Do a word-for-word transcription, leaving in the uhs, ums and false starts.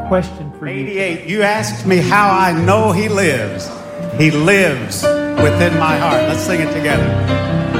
question for you. eighty-eight, you asked me how I know he lives. He lives within my heart. Let's sing it together.